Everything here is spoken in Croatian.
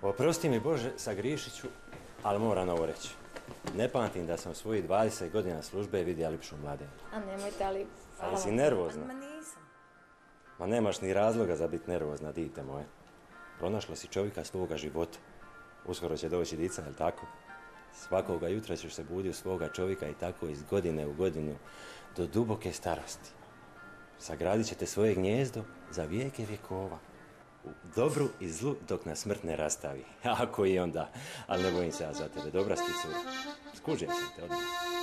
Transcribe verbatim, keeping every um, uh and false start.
Oprosti mi Bože, sagriješit ću, ali moram ovo reći. Ne pamtim da sam u svojih dvadeset godina službe vidio ljepšu mladenju. A nemojte, ali... Ali si nervozna. Ma nisam. Ma nemaš ni razloga za biti nervozna, dite moje. Pronašla si čovjeka svoga života. Uskoro će doći dica, je li tako? Svakoga jutra ćeš se buditi u svoga čovjeka i tako iz godine u godinu do duboke starosti. Sagradit ćete svoje gnjezdo za vijeke vjekova. U dobru i zlu dok nas smrt ne rastavi. Ako i onda. Ali ne bojim se ja za tebe. Dobra si ti cura. Skužio sam te odmah.